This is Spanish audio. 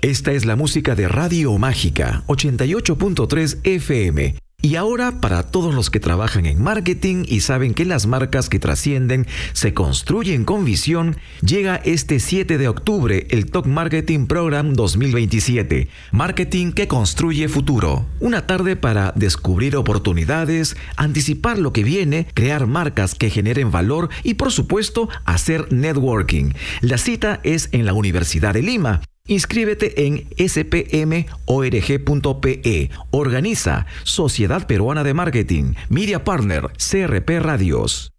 Esta es la música de Radio Mágica 88.3 FM. Y ahora, para todos los que trabajan en marketing y saben que las marcas que trascienden se construyen con visión, llega este 7 de octubre el Top Marketing Program 2027. Marketing que construye futuro. Una tarde para descubrir oportunidades, anticipar lo que viene, crear marcas que generen valor y, por supuesto, hacer networking. La cita es en la Universidad de Lima. Inscríbete en spmorg.pe. Organiza Sociedad Peruana de Marketing, Media Partner, CRP Radios.